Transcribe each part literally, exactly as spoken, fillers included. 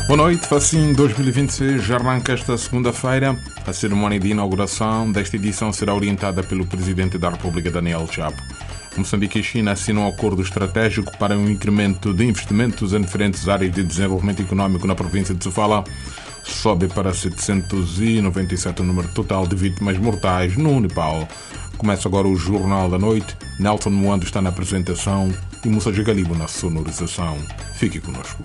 Boa noite, Facim dois mil e vinte e seis já arranca esta segunda-feira. A cerimónia de inauguração desta edição será orientada pelo Presidente da República, Daniel Chapo. Moçambique e China assinam um acordo estratégico para um incremento de investimentos em diferentes áreas de desenvolvimento econômico na província de Sofala. Sobe para setecentos e noventa e sete o número total de vítimas mortais no Nepal. Começa agora o Jornal da Noite. Nelson Moando está na apresentação e Moussa Galibo na sonorização. Fique conosco.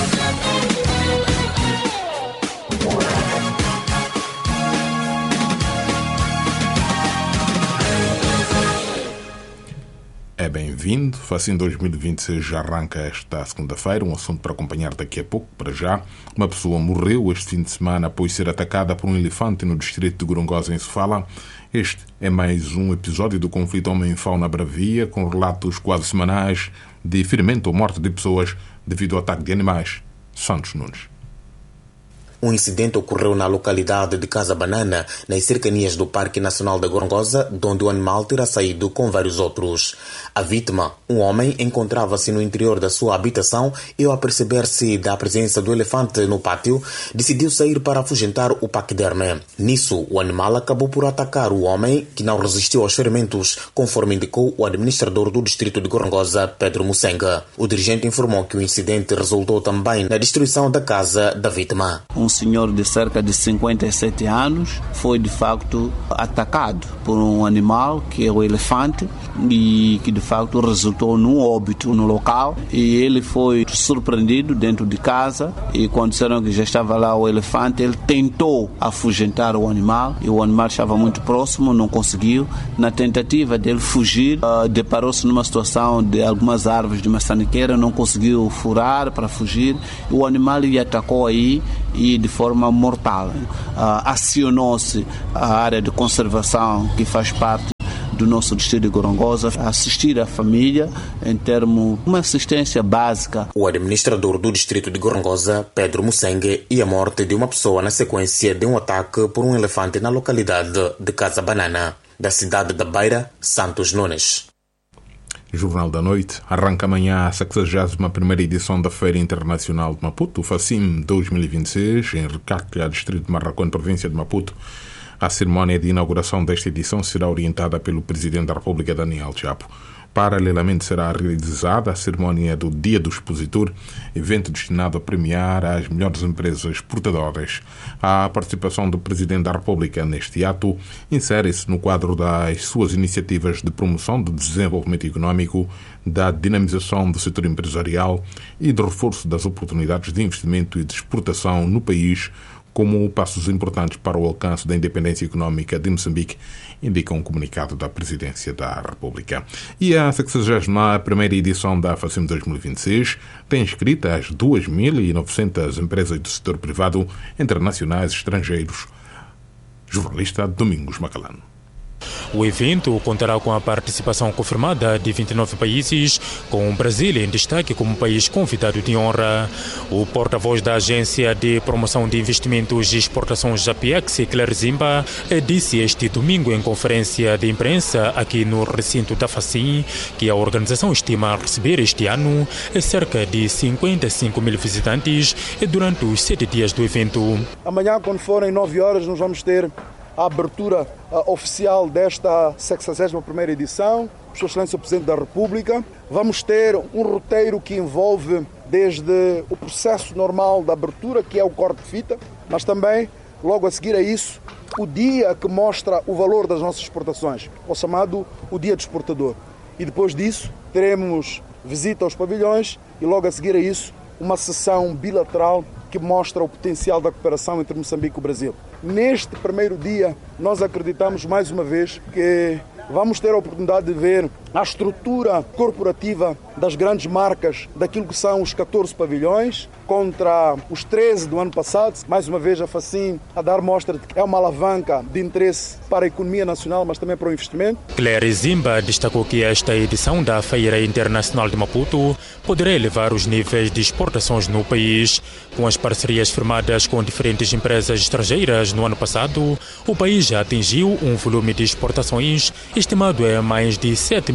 É bem-vindo. Facim dois mil e vinte e seis já arranca esta segunda-feira. Um assunto para acompanhar daqui a pouco. Para já, uma pessoa morreu este fim de semana após ser atacada por um elefante no distrito de Gorongosa, em Sofala. Este é mais um episódio do conflito homem-fauna bravia, com relatos quase semanais de ferimento ou morte de pessoas devido ao ataque de animais. Santos Nunes. Um incidente ocorreu na localidade de Casa Banana, nas cercanias do Parque Nacional da Gorongosa, onde o animal terá saído com vários outros. A vítima, um homem, encontrava-se no interior da sua habitação e, ao aperceber-se da presença do elefante no pátio, decidiu sair para afugentar o paquiderme. Nisso, o animal acabou por atacar o homem, que não resistiu aos ferimentos, conforme indicou o administrador do distrito de Gorongosa, Pedro Musenga. O dirigente informou que o incidente resultou também na destruição da casa da vítima. Um senhor de cerca de cinquenta e sete anos foi de facto atacado por um animal que é o elefante e que de facto resultou num óbito no local, e ele foi surpreendido dentro de casa, e quando disseram que já estava lá o elefante, ele tentou afugentar o animal e o animal estava muito próximo, não conseguiu. Na tentativa dele fugir, uh, deparou-se numa situação de algumas árvores de maçaniqueira, não conseguiu furar para fugir e o animal lhe atacou aí e de forma mortal. Uh, acionou-se a área de conservação que faz parte do nosso distrito de Gorongosa, assistir a família em termos de uma assistência básica. O administrador do distrito de Gorongosa, Pedro Musenga, e a morte de uma pessoa na sequência de um ataque por um elefante na localidade de Casa Banana. Da cidade da Beira, Santos Nunes. Jornal da Noite. Arranca amanhã a sexagésima primeira edição da Feira Internacional de Maputo, Facim dois mil e vinte e seis, em Recaclia, distrito de Marracón, província de Maputo. A cerimónia de inauguração desta edição será orientada pelo Presidente da República, Daniel Chapo. Paralelamente será realizada a cerimónia do Dia do Expositor, evento destinado a premiar as melhores empresas exportadoras. A participação do Presidente da República neste ato insere-se no quadro das suas iniciativas de promoção do desenvolvimento econômico, da dinamização do setor empresarial e do reforço das oportunidades de investimento e de exportação no país, como passos importantes para o alcance da independência econômica de Moçambique, indica um comunicado da Presidência da República. E a sexagésima primeira edição da Facim dois mil e vinte e seis tem inscritas duas mil e novecentas empresas do setor privado, internacionais e estrangeiros. Jornalista Domingos Macalano. O evento contará com a participação confirmada de vinte e nove países, com o Brasil em destaque como país convidado de honra. O porta-voz da Agência de Promoção de Investimentos e Exportações Japiex, Claire Zimba, disse este domingo em conferência de imprensa aqui no recinto da Facim que a organização estima receber este ano cerca de cinquenta e cinco mil visitantes durante os sete dias do evento. Amanhã, quando forem nove horas, nós vamos ter a abertura uh, oficial desta sexagésima primeira edição, Sua Excelência o Presidente da República. Vamos ter um roteiro que envolve desde o processo normal da abertura, que é o corte de fita, mas também, logo a seguir a isso, o dia que mostra o valor das nossas exportações, o chamado o Dia do Exportador. E depois disso, teremos visita aos pavilhões e, logo a seguir a isso, uma sessão bilateral que mostra o potencial da cooperação entre Moçambique e o Brasil. Neste primeiro dia, nós acreditamos mais uma vez que vamos ter a oportunidade de ver a estrutura corporativa das grandes marcas daquilo que são os catorze pavilhões contra os treze do ano passado. Mais uma vez a Facim a dar mostra de que é uma alavanca de interesse para a economia nacional, mas também para o investimento. Claire Zimba destacou que esta edição da Feira Internacional de Maputo poderá elevar os níveis de exportações no país. Com as parcerias firmadas com diferentes empresas estrangeiras no ano passado, o país já atingiu um volume de exportações estimado a mais de sete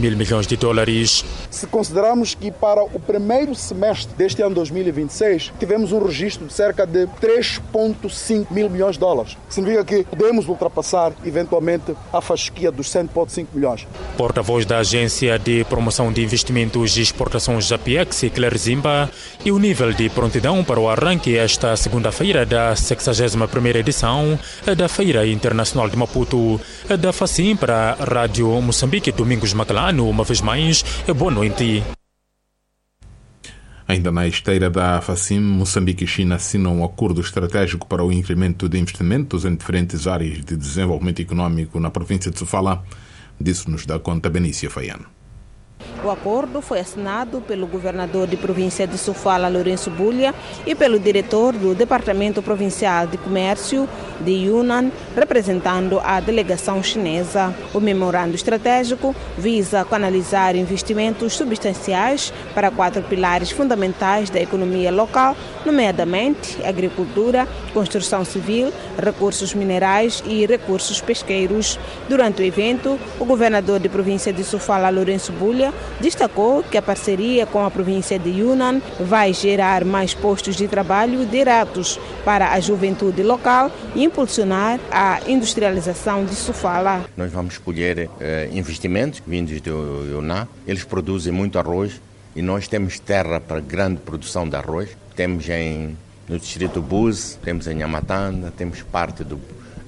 mil milhões de dólares. Se considerarmos que para o primeiro semestre deste ano dois mil e vinte e seis tivemos um registro de cerca de três vírgula cinco mil milhões de dólares, significa que podemos ultrapassar eventualmente a fasquia dos cem vírgula cinco milhões. Porta-voz da Agência de Promoção de Investimentos e Exportações Japiex, Claire Zimba, e o nível de prontidão para o arranque esta segunda-feira da sexagésima primeira edição da Feira Internacional de Maputo. Da Facim para a Rádio Moçambique, Domingos Macalano, uma vez mais, boa noite. Ainda na esteira da Facim, Moçambique e China assinam um acordo estratégico para o incremento de investimentos em diferentes áreas de desenvolvimento econômico na província de Sofala. Disso-nos dá conta Benícia Faiano. O acordo foi assinado pelo governador de província de Sofala, Lourenço Bulha, e pelo diretor do Departamento Provincial de Comércio de Yunnan, representando a delegação chinesa. O memorando estratégico visa canalizar investimentos substanciais para quatro pilares fundamentais da economia local, nomeadamente agricultura, construção civil, recursos minerais e recursos pesqueiros. Durante o evento, o governador de província de Sofala, Lourenço Bulha, destacou que a parceria com a província de Yunnan vai gerar mais postos de trabalho diretos para a juventude local e impulsionar a industrialização de Sofala. Nós vamos escolher eh, investimentos vindos do Yunnan. Eles produzem muito arroz e nós temos terra para grande produção de arroz. Temos em, no distrito Búzios, temos em Amatanda, temos parte do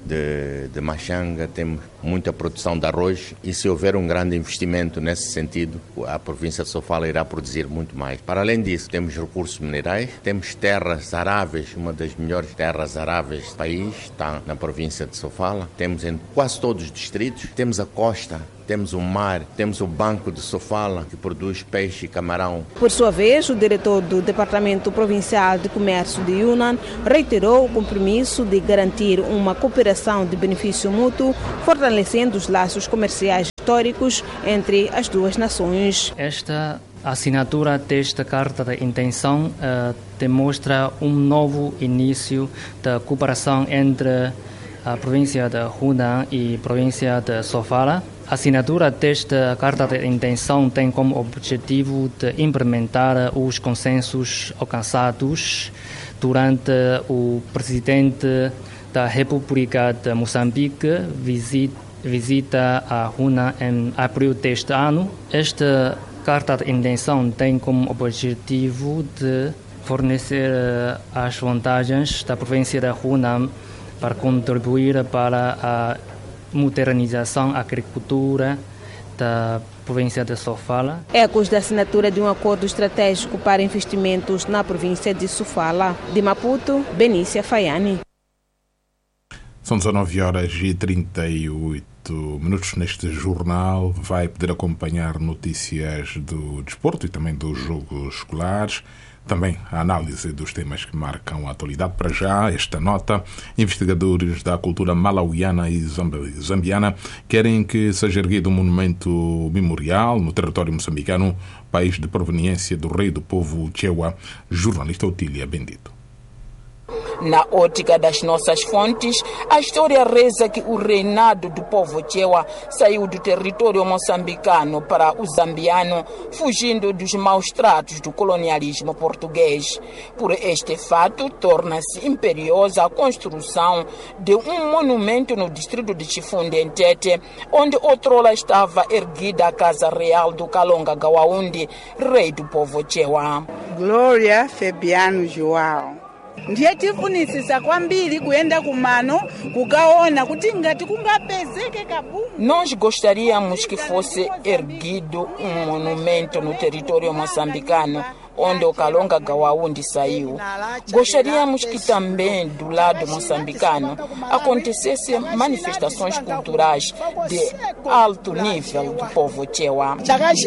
De, de Machanga, temos muita produção de arroz e se houver um grande investimento nesse sentido, a província de Sofala irá produzir muito mais. Para além disso, temos recursos minerais, temos terras aráveis, uma das melhores terras aráveis do país, está na província de Sofala. Temos em quase todos os distritos, temos a costa, temos o mar, temos o Banco de Sofala, que produz peixe e camarão. Por sua vez, o diretor do Departamento Provincial de Comércio de Yunnan reiterou o compromisso de garantir uma cooperação de benefício mútuo, fortalecendo os laços comerciais históricos entre as duas nações. Esta assinatura desta carta de intenção uh, demonstra um novo início da cooperação entre a província de Hunan e a província de Sofala. A assinatura desta carta de intenção tem como objetivo de implementar os consensos alcançados durante o presidente da República de Moçambique visita, visita a Hunan em abril deste ano. Esta carta de intenção tem como objetivo de fornecer as vantagens da província de Hunan para contribuir para a modernização da agricultura da província de Sofala. Ecos da assinatura de um acordo estratégico para investimentos na província de Sofala. De Maputo, Benícia Faiani. São dezanove horas e trinta e oito minutos neste jornal. Vai poder acompanhar notícias do desporto e também dos jogos escolares. Também a análise dos temas que marcam a atualidade. Para já, esta nota: investigadores da cultura malauiana e zambiana querem que seja erguido um monumento memorial no território moçambicano, país de proveniência do rei do povo Chewa. Jornalista Otília Bendito. Na ótica das nossas fontes, a história reza que o reinado do povo Chewa saiu do território moçambicano para o zambiano, fugindo dos maus tratos do colonialismo português. Por este fato, torna-se imperiosa a construção de um monumento no distrito de Chifunde-Ntete, onde outrora estava erguida a Casa Real do Kalonga Gawaundi, rei do povo Chewa. Glória Fabiano João. Ndiye tifunisisa kwambiri kuenda kumano kukaona kuti ngati kungapezeke kabumbu. Nós gostaríamos que fosse erguido um monumento no território moçambicano, onde o Kalonga Gawaundi saiu. Gostaríamos que também, do lado moçambicano, acontecessem manifestações culturais de alto nível do povo Chewa.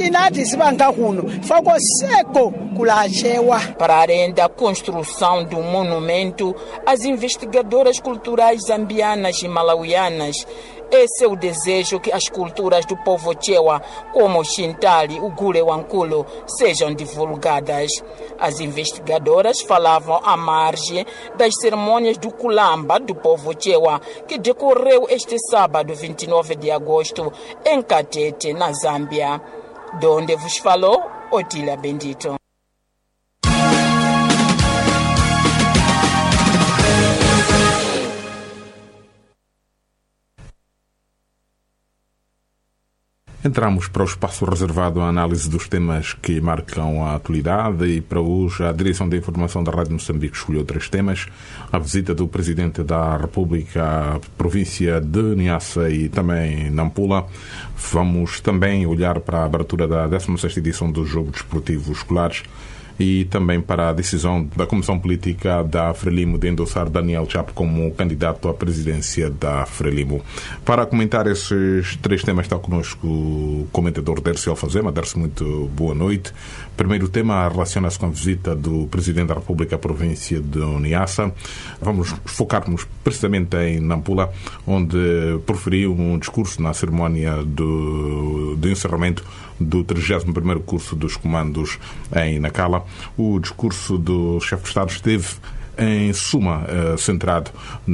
Para além da construção do monumento, as investigadoras culturais zambianas e malauianas, esse é o desejo que as culturas do povo Chewa, como o Xintali, o Gule Wankulo, sejam divulgadas. As investigadoras falavam à margem das cerimônias do Kulamba do povo Chewa, que decorreu este sábado, vinte e nove de agosto, em Katete, na Zâmbia. De onde vos falou, Otília Bendito. Entramos para o espaço reservado à análise dos temas que marcam a atualidade e para hoje a Direção da Informação da Rádio Moçambique escolheu três temas: a visita do Presidente da República à província de Niassa e também Nampula. Vamos também olhar para a abertura da décima sexta edição dos Jogos Desportivos Escolares e também para a decisão da Comissão Política da Frelimo de endossar Daniel Chapo como candidato à presidência da Frelimo. Para comentar esses três temas está connosco o comentador Dércio Alfazema. Dércio, muito boa noite. Primeiro tema relaciona-se com a visita do Presidente da República à província de Niassa. Vamos focar-nos precisamente em Nampula, onde proferiu um discurso na cerimónia do, do encerramento do trigésimo primeiro curso dos comandos em Nacala. O discurso do chefe de Estado esteve, em suma, eh, centrado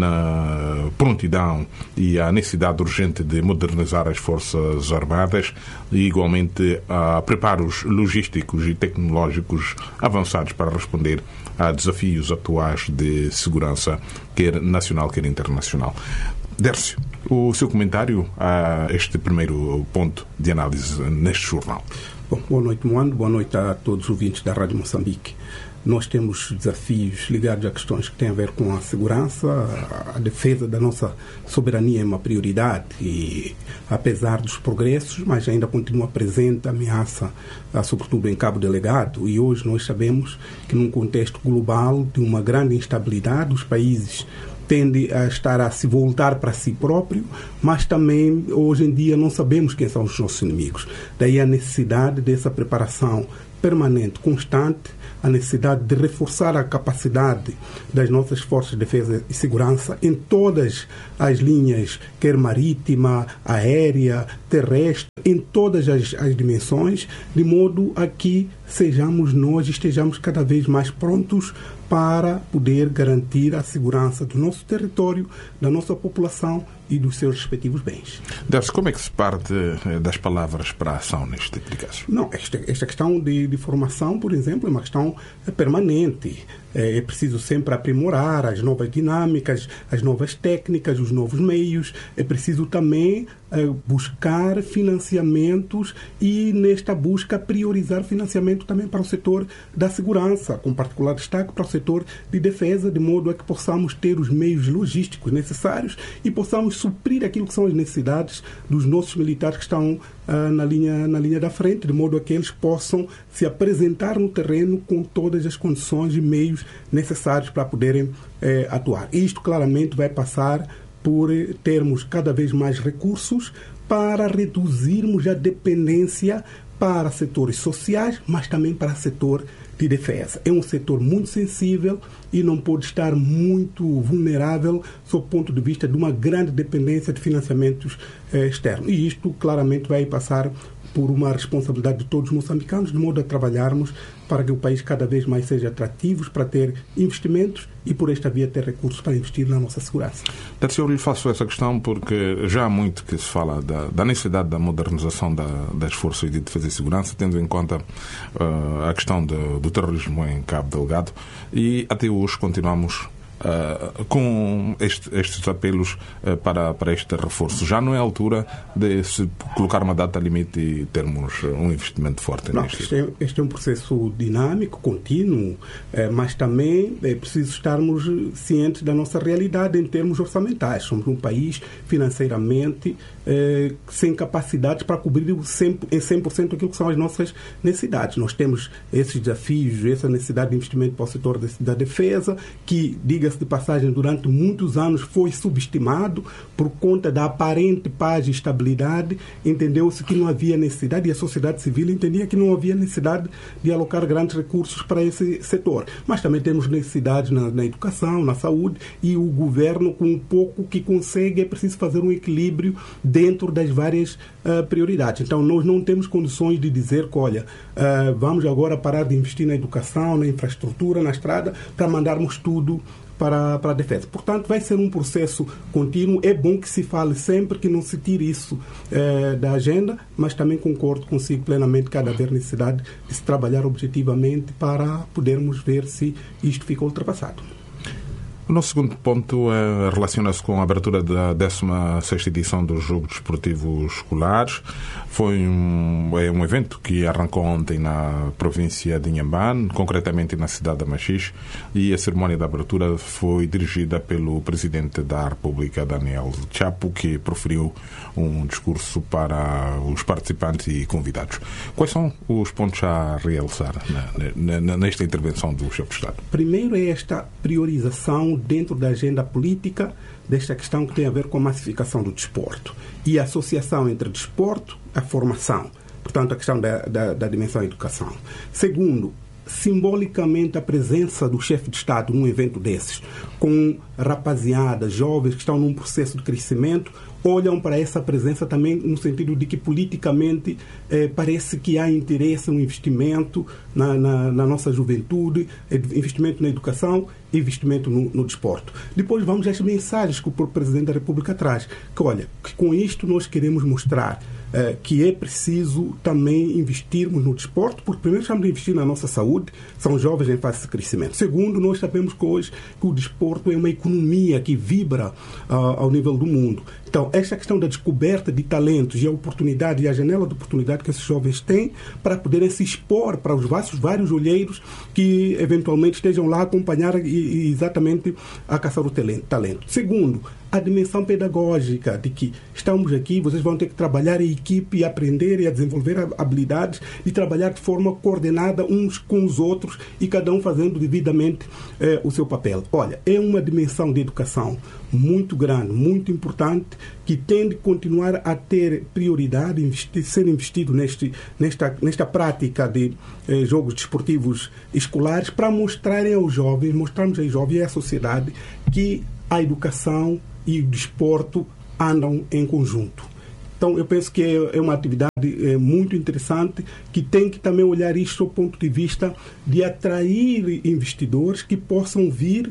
na prontidão e a necessidade urgente de modernizar as Forças Armadas e, igualmente, a preparos logísticos e tecnológicos avançados para responder a desafios atuais de segurança, quer nacional, quer internacional. Dércio, o seu comentário a este primeiro ponto de análise neste jornal. Bom, boa noite, Moando. Boa noite a todos os ouvintes da Rádio Moçambique. Nós temos desafios ligados a questões que têm a ver com a segurança. A defesa da nossa soberania é uma prioridade e, apesar dos progressos, mas ainda continua presente a ameaça, sobretudo em Cabo Delgado. E hoje nós sabemos que, num contexto global de uma grande instabilidade, os países tende a estar a se voltar para si próprio, mas também hoje em dia não sabemos quem são os nossos inimigos. Daí a necessidade dessa preparação permanente, constante, a necessidade de reforçar a capacidade das nossas forças de defesa e segurança em todas as linhas, quer marítima, aérea, terrestre, em todas as, as dimensões, de modo a que sejamos nós, estejamos cada vez mais prontos para poder garantir a segurança do nosso território, da nossa população e dos seus respectivos bens. Deve-se, como é que se parte das palavras para a ação neste tipo de casos? Não, esta, esta questão de, de formação, por exemplo, é uma questão permanente. É, é preciso sempre aprimorar as novas dinâmicas, as novas técnicas, os novos meios. É preciso também é, buscar financiamentos e, nesta busca, priorizar financiamento também para o setor da segurança, com particular destaque para o setor de defesa, de modo a que possamos ter os meios logísticos necessários e possamos suprir aquilo que são as necessidades dos nossos militares que estão ah, na linha, na linha da frente, de modo a que eles possam se apresentar no terreno com todas as condições e meios necessários para poderem eh, atuar. Isto claramente vai passar por eh, termos cada vez mais recursos para reduzirmos a dependência para setores sociais, mas também para o setor de defesa. É um setor muito sensível e não pode estar muito vulnerável sob o ponto de vista de uma grande dependência de financiamentos eh, externos. E isto claramente vai passar por uma responsabilidade de todos os moçambicanos, de modo a trabalharmos para que o país cada vez mais seja atrativo para ter investimentos e, por esta via, ter recursos para investir na nossa segurança. Dércio, eu lhe faço essa questão porque já há muito que se fala da, da necessidade da modernização da, das forças de defesa e segurança, tendo em conta uh, a questão do, do terrorismo em Cabo Delgado, e até hoje continuamos Uh, com este, estes apelos uh, para, para este reforço. Já não é a altura de se colocar uma data limite e termos um investimento forte não, neste? Este é, este é um processo dinâmico, contínuo, eh, mas também é preciso estarmos cientes da nossa realidade em termos orçamentais. Somos um país financeiramente eh, sem capacidades para cobrir cem, em cem por cento aquilo que são as nossas necessidades. Nós temos esses desafios, essa necessidade de investimento para o setor de, da defesa, que, diga-se de passagem, durante muitos anos foi subestimado por conta da aparente paz e estabilidade. Entendeu-se que não havia necessidade, e a sociedade civil entendia que não havia necessidade de alocar grandes recursos para esse setor. Mas também temos necessidades na, na educação, na saúde, e o governo, com um pouco que consegue, é preciso fazer um equilíbrio dentro das várias uh, prioridades. Então, nós não temos condições de dizer que, olha, uh, vamos agora parar de investir na educação, na infraestrutura, na estrada, para mandarmos tudo para, para a defesa. Portanto, vai ser um processo contínuo. É bom que se fale sempre, que não se tire isso eh, da agenda, mas também concordo consigo plenamente que há de haver necessidade de se trabalhar objetivamente para podermos ver se isto fica ultrapassado. O nosso segundo ponto é, relaciona-se com a abertura da décima sexta edição dos Jogos Desportivos Escolares. Foi um, é um evento que arrancou ontem na província de Inhambane, concretamente na cidade de Machixe, e a cerimónia de abertura foi dirigida pelo Presidente da República, Daniel Chapo, que proferiu um discurso para os participantes e convidados. Quais são os pontos a realçar na, na, nesta intervenção do chefe de Estado? Primeiro é esta priorização dentro da agenda política desta questão que tem a ver com a massificação do desporto e a associação entre desporto e a formação, portanto a questão da, da, da dimensão da educação. Segundo, simbolicamente a presença do chefe de Estado num evento desses, com rapaziada, jovens que estão num processo de crescimento, olham para essa presença também no sentido de que politicamente eh, parece que há interesse no investimento na, na, na nossa juventude, investimento na educação e investimento no, no desporto. Depois vamos às mensagens que o Presidente da República traz, que olha, que com isto nós queremos mostrar eh, que é preciso também investirmos no desporto, porque primeiro estamos a investir na nossa saúde, são jovens em fase de crescimento. Segundo, nós sabemos que hoje que o desporto é uma economia que vibra uh, ao nível do mundo. Então, esta questão da descoberta de talentos e a oportunidade e a janela de oportunidade que esses jovens têm para poderem se expor para os vários, vários olheiros que eventualmente estejam lá a acompanhar e, e exatamente a caçar o talento. Segundo, a dimensão pedagógica de que estamos aqui, vocês vão ter que trabalhar em equipe e aprender e a desenvolver habilidades e trabalhar de forma coordenada uns com os outros e cada um fazendo devidamente eh, o seu papel. Olha, é uma dimensão de educação muito grande, muito importante, que tem de continuar a ter prioridade, investir, ser investido neste, nesta, nesta prática de eh, jogos desportivos escolares para mostrarem aos jovens, mostrarmos aos jovens e à sociedade que a educação e o desporto andam em conjunto. Então, eu penso que é, é uma atividade é, muito interessante, que tem que também olhar isto do ponto de vista de atrair investidores que possam vir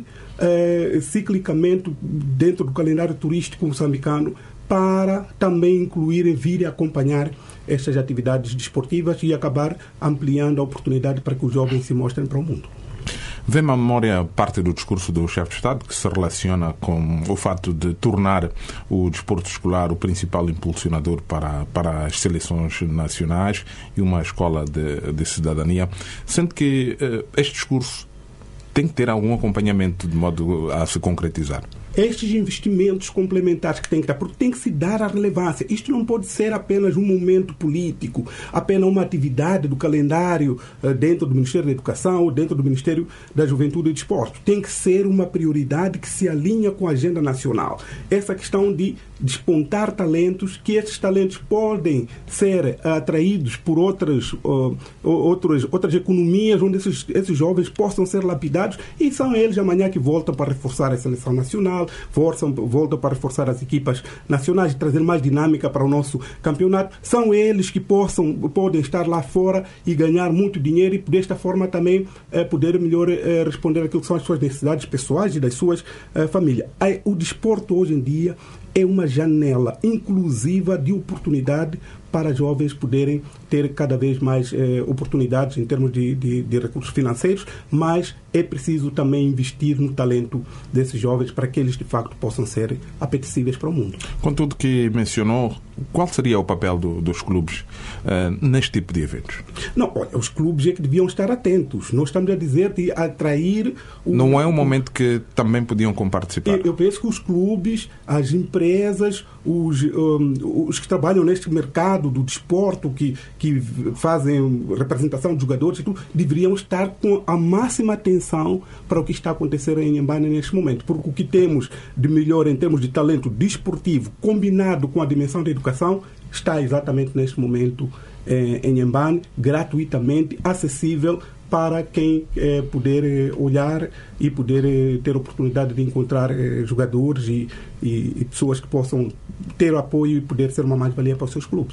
é, ciclicamente dentro do calendário turístico moçambicano para também incluírem, vir e acompanhar estas atividades desportivas e acabar ampliando a oportunidade para que os jovens se mostrem para o mundo. Vem-me à memória parte do discurso do chefe de Estado que se relaciona com o fato de tornar o desporto escolar o principal impulsionador para, para as seleções nacionais e uma escola de, de cidadania, sendo que uh, este discurso tem que ter algum acompanhamento de modo a se concretizar. Estes investimentos complementares que tem que dar, porque tem que se dar a relevância. Isto não pode ser apenas um momento político, apenas uma atividade do calendário uh, dentro do Ministério da Educação ou dentro do Ministério da Juventude e Desporto. Tem que ser uma prioridade que se alinha com a agenda nacional. Essa questão de despontar talentos, que esses talentos podem ser uh, atraídos por outras, uh, outras, outras economias onde esses, esses jovens possam ser lapidados e são eles amanhã que voltam para reforçar a seleção nacional, Voltam, voltam para reforçar as equipas nacionais e trazer mais dinâmica para o nosso campeonato. São eles que possam, podem estar lá fora e ganhar muito dinheiro e, desta forma, também eh, poder melhor eh, responder àquilo que são as suas necessidades pessoais e das suas eh, famílias. Aí, o desporto, hoje em dia, é uma janela inclusiva de oportunidade para jovens poderem ter cada vez mais eh, oportunidades em termos de, de, de recursos financeiros, mas é preciso também investir no talento desses jovens para que eles, de facto, possam ser apetecíveis para o mundo. Com tudo que mencionou, qual seria o papel do, dos clubes uh, neste tipo de eventos? Não, olha, os clubes é que deviam estar atentos. Nós estamos a dizer de atrair... O... Não é um momento que também podiam participar? Eu penso que os clubes, as empresas, os, um, os que trabalham neste mercado do desporto, que, que fazem representação de jogadores e tudo, deveriam estar com a máxima atenção para o que está acontecendo em Inhambane neste momento, porque o que temos de melhor em termos de talento desportivo combinado com a dimensão da educação está exatamente neste momento eh, em Inhambane, gratuitamente acessível para quem eh, puder eh, olhar e poder eh, ter a oportunidade de encontrar eh, jogadores e, e, e pessoas que possam ter apoio e poder ser uma mais-valia para os seus clubes.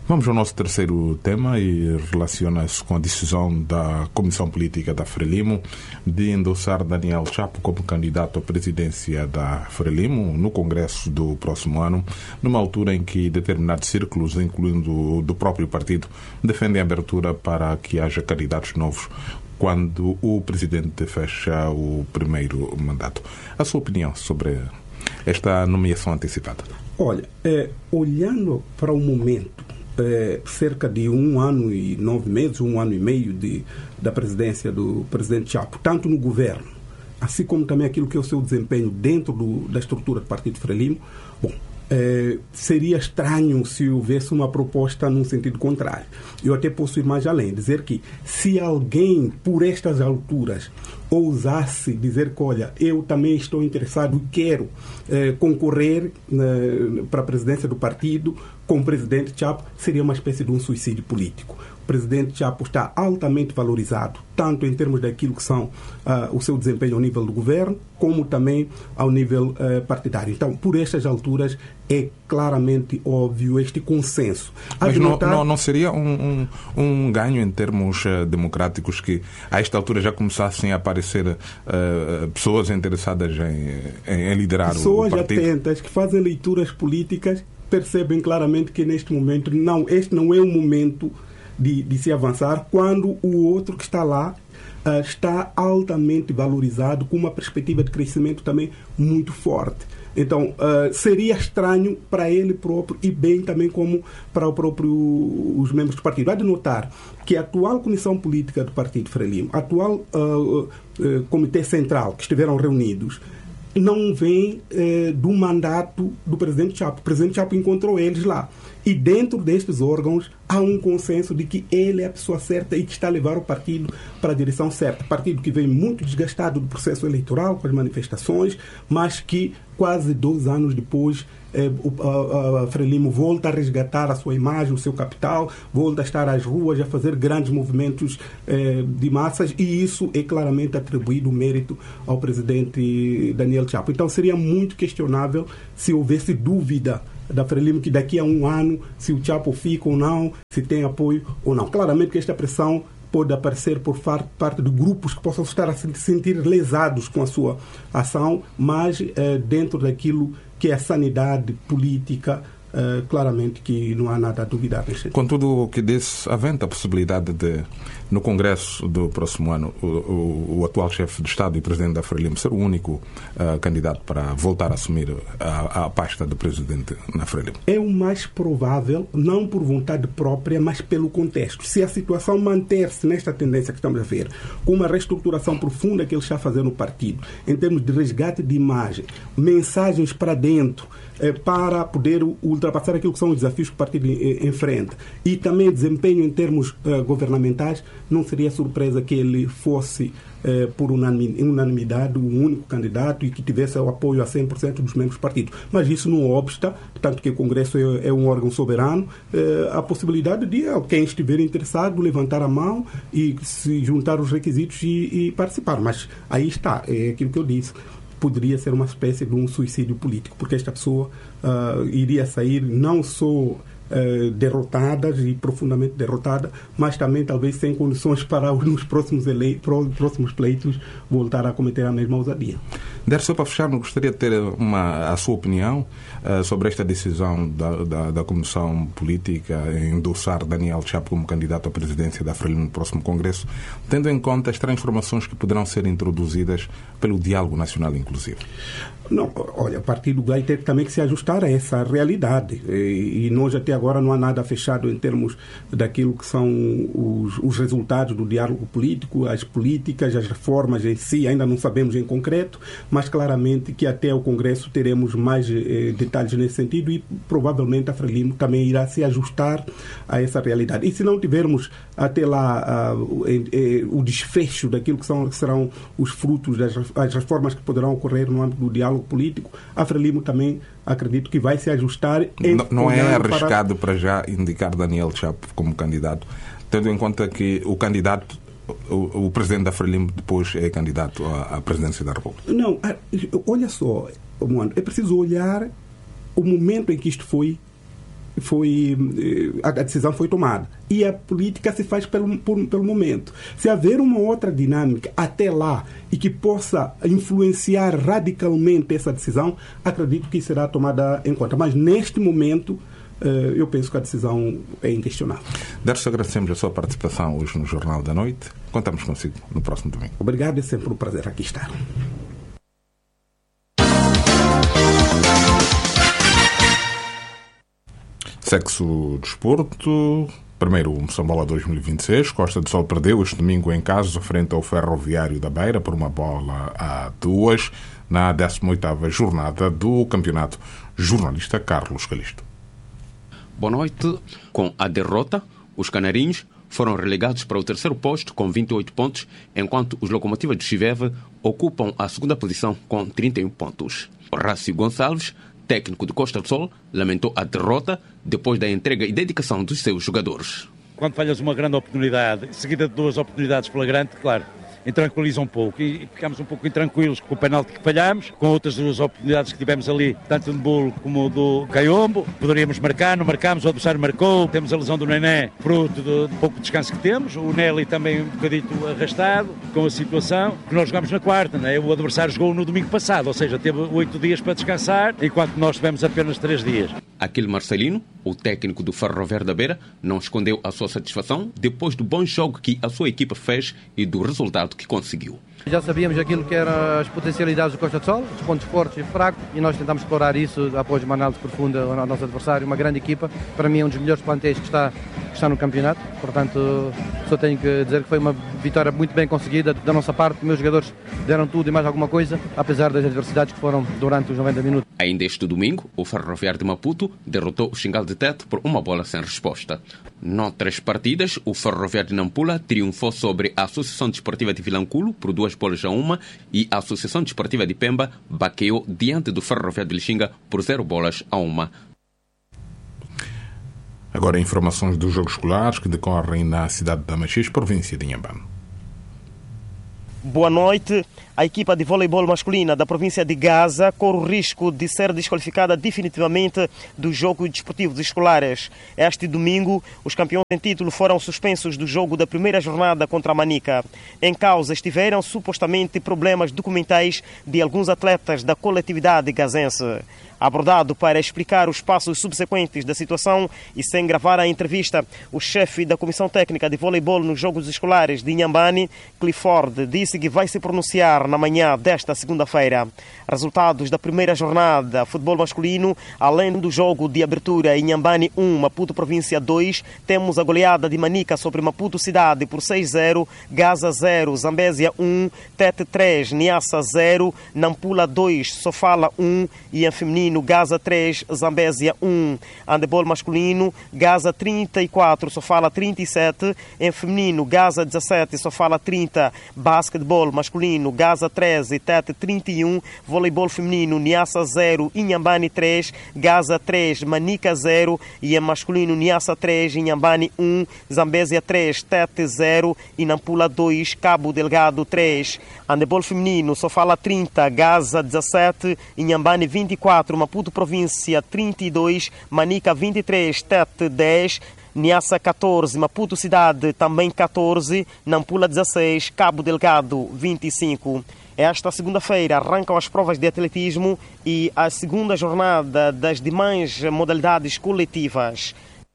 Vamos ao nosso terceiro tema e relaciona-se com a decisão da Comissão Política da Frelimo de endossar Daniel Chapo como candidato à presidência da Frelimo no Congresso do próximo ano, numa altura em que determinados círculos, incluindo do próprio partido, defendem a abertura para que haja candidatos novos quando o presidente fecha o primeiro mandato. A sua opinião sobre esta nomeação antecipada? Olha, é, olhando para o momento, É, cerca de um ano e nove meses, um ano e meio de, da presidência do presidente Chapo, tanto no governo, assim como também aquilo que é o seu desempenho dentro do, da estrutura do Partido Frelimo, bom, é, seria estranho se houvesse uma proposta num sentido contrário. Eu até posso ir mais além, dizer que se alguém, por estas alturas, ousasse dizer que, olha, eu também estou interessado e quero eh, concorrer eh, para a presidência do partido com o presidente Chapo, seria uma espécie de um suicídio político. O presidente Chapo está altamente valorizado, tanto em termos daquilo que são uh, o seu desempenho ao nível do governo, como também ao nível uh, partidário. Então, por estas alturas, é claramente óbvio este consenso. Mas não, notar... não, não seria um, um, um ganho em termos uh, democráticos que, a esta altura, já começassem a aparecer uh, pessoas interessadas em, em, em liderar pessoas o partido? Pessoas atentas, que fazem leituras políticas, percebem claramente que neste momento, não, este não é o momento de, de se avançar, quando o outro que está lá uh, está altamente valorizado, com uma perspectiva de crescimento também muito forte. Então, uh, seria estranho para ele próprio e bem também como para o próprio, os membros do partido. Há de notar que a atual Comissão Política do Partido Frelimo, a atual uh, uh, Comitê Central que estiveram reunidos, não vem eh, do mandato do presidente Chapo. O presidente Chapo encontrou eles lá. E dentro destes órgãos há um consenso de que ele é a pessoa certa e que está a levar o partido para a direção certa. Partido que vem muito desgastado do processo eleitoral, com as manifestações, mas que quase dois anos depois eh, a, a Frelimo volta a resgatar a sua imagem, o seu capital, volta a estar às ruas, a fazer grandes movimentos eh, de massas, e isso é claramente atribuído o mérito ao presidente Daniel Chapo. Então seria muito questionável se houvesse dúvida da Frelimo que daqui a um ano, se o Chapo fica ou não, se tem apoio ou não. Claramente que esta pressão pode aparecer por parte de grupos que possam estar a se sentir lesados com a sua ação, mas eh, dentro daquilo que é a sanidade política, Uh, claramente que não há nada a duvidar. Contudo, o que disse, havendo a possibilidade de, no Congresso do próximo ano, o, o, o atual chefe de Estado e presidente da Frelimo ser o único uh, candidato para voltar a assumir a, a pasta de presidente na Frelimo? É o mais provável, não por vontade própria, mas pelo contexto. Se a situação manter-se nesta tendência que estamos a ver, com uma reestruturação profunda que ele está fazendo no partido, em termos de resgate de imagem, mensagens para dentro, para poder ultrapassar aquilo que são os desafios que o partido enfrenta, e também desempenho em termos uh, governamentais, não seria surpresa que ele fosse uh, por unanimidade o um único candidato e que tivesse o apoio a cem por cento dos membros do partido. Mas isso não obsta, tanto que o Congresso é, é um órgão soberano, uh, a possibilidade de quem estiver interessado levantar a mão e se juntar os requisitos e, e participar. Mas aí está, é aquilo que eu disse. Poderia ser uma espécie de um suicídio político, porque esta pessoa uh, iria sair não só uh, derrotada e profundamente derrotada, mas também talvez sem condições para nos próximos, ele... próximos pleitos voltar a cometer a mesma ousadia. Derso, para fechar, gostaria de ter uma, a sua opinião uh, sobre esta decisão da, da, da Comissão Política em endossar Daniel Chapo como candidato à presidência da Frelimo no próximo Congresso, tendo em conta as transformações que poderão ser introduzidas pelo diálogo nacional inclusivo. Não, olha, o partido vai ter também que se ajustar a essa realidade. E, e nós até agora não há nada fechado em termos daquilo que são os, os resultados do diálogo político, as políticas, as reformas em si, ainda não sabemos em concreto, mas claramente que até o Congresso teremos mais eh, detalhes nesse sentido e provavelmente a Frelimo também irá se ajustar a essa realidade. E se não tivermos até lá uh, eh, eh, o desfecho daquilo que, são, que serão os frutos das as reformas que poderão ocorrer no âmbito do diálogo político, a Frelimo também acredito que vai se ajustar. Não, não é arriscado para... para já indicar Daniel Chapo como candidato, tendo em conta que o candidato, o, o presidente da Frelimo depois é candidato à, à presidência da República? Não, olha só, Moano, é preciso olhar o momento em que isto foi foi a decisão foi tomada. E a política se faz pelo, por, pelo momento. Se haver uma outra dinâmica até lá e que possa influenciar radicalmente essa decisão, acredito que será tomada em conta. Mas neste momento, eu penso que a decisão é inquestionável. Darcio, agradecemos a sua participação hoje no Jornal da Noite. Contamos consigo no próximo domingo. Obrigado, é sempre um prazer aqui estar. Sexo desporto. Primeiro, o Moçambola dois mil e vinte e seis. Costa do Sol perdeu este domingo em casa frente ao Ferroviário da Beira por uma bola a duas na décima oitava jornada do campeonato. Jornalista Carlos Calisto. Boa noite. Com a derrota, os canarinhos foram relegados para o terceiro posto com vinte e oito pontos, enquanto os Locomotivas de Chiveve ocupam a segunda posição com trinta e um pontos. Rácio Gonçalves, técnico de Costa do Sol, lamentou a derrota depois da entrega e dedicação dos seus jogadores. Quando falhas uma grande oportunidade, seguida de duas oportunidades flagrantes, claro, intranquiliza um pouco e ficamos um pouco intranquilos com o penalti que falhámos, com outras duas oportunidades que tivemos ali, tanto do Bulo como do Caiombo. Poderíamos marcar, não marcámos, o adversário marcou, temos a lesão do Nené, fruto do, do pouco descanso que temos, o Nelly também um bocadito arrastado com a situação, que nós jogámos na quarta, né? O adversário jogou no domingo passado, ou seja, teve oito dias para descansar, enquanto nós tivemos apenas três dias. Aquele Marcelino, o técnico do Ferroviário da Beira, não escondeu a sua satisfação depois do bom jogo que a sua equipa fez e do resultado que conseguiu. Já sabíamos aquilo que eram as potencialidades do Costa do Sol, os pontos fortes e fracos, e nós tentamos explorar isso após uma análise profunda ao nosso adversário, uma grande equipa, para mim é um dos melhores plantéis que está, que está no campeonato, portanto só tenho que dizer que foi uma vitória muito bem conseguida da nossa parte, meus jogadores deram tudo e mais alguma coisa, apesar das adversidades que foram durante os noventa minutos. Ainda este domingo, o Ferroviário de Maputo derrotou o Xingal de Tete por uma bola sem resposta. Noutras partidas, o Ferroviário de Nampula triunfou sobre a Associação Desportiva de Vilanculo por duas bolas a uma e a Associação Desportiva de Pemba baqueou diante do Ferroviário de Lixinga por zero bolas a uma. Agora informações dos Jogos Escolares que decorrem na cidade de Amaxis, província de Inhambane. Boa noite. A equipa de voleibol masculina da província de Gaza corre o risco de ser desqualificada definitivamente dos Jogos Desportivos Escolares. Este domingo, os campeões em título foram suspensos do jogo da primeira jornada contra a Manica. Em causa estiveram supostamente problemas documentais de alguns atletas da coletividade gazense. Abordado para explicar os passos subsequentes da situação e sem gravar a entrevista, o chefe da Comissão Técnica de Voleibol nos Jogos Escolares de Inhambane, Clifford, disse que vai se pronunciar na manhã desta segunda-feira. Resultados da primeira jornada, futebol masculino, além do jogo de abertura em Inhambane um, Maputo Província dois, temos a goleada de Manica sobre Maputo Cidade por seis a zero, Gaza zero, Zambésia um, Tete três, Niassa zero, Nampula dois, Sofala um e em feminino Gaza três, Zambésia um. Handebol masculino, Gaza trinta e quatro, Sofala trinta e sete. Em feminino, Gaza dezassete, Sofala trinta. Basquetebol masculino, Gaza treze, Tete trinta e um. Voleibol feminino, Niassa zero, Inhambane três. Gaza três, Manica zero. E em masculino, Niassa três, Inhambane um. Zambésia três, Tete zero. E Nampula dois, Cabo Delgado três. Handebol feminino, Sofala trinta, Gaza dezassete, Inhambane vinte e quatro. Maputo Província trinta e dois, Manica vinte e três, Tete dez, Niassa catorze, Maputo Cidade também catorze, Nampula dezasseis, Cabo Delgado vinte e cinco. Esta segunda-feira arrancam as provas de atletismo e a segunda jornada das demais modalidades coletivas.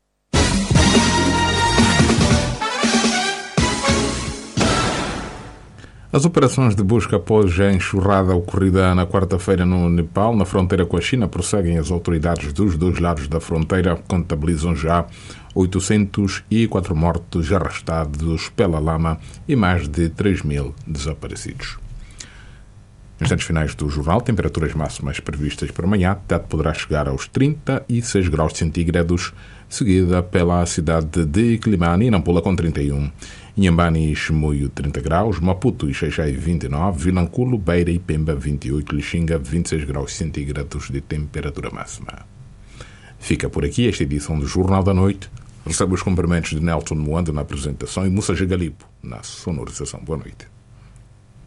As operações de busca após a enxurrada ocorrida na quarta-feira no Nepal, na fronteira com a China, prosseguem. As autoridades dos dois lados da fronteira contabilizam já oitocentos e quatro mortos arrastados pela lama e mais de três mil desaparecidos. Nos instantes finais do jornal, temperaturas máximas previstas para amanhã, Tete poderá chegar aos trinta e seis graus centígrados, seguida pela cidade de Climane e Nampula com trinta e um. Inhambane e Chimoio trinta graus, Maputo e Xaixai vinte e nove, Vilanculo, Beira e Pemba vinte e oito, Lixinga vinte e seis graus centígrados de temperatura máxima. Fica por aqui esta edição do Jornal da Noite. Recebe os cumprimentos de Nelson Moando na apresentação e Moussa Galipo na sonorização. Boa noite.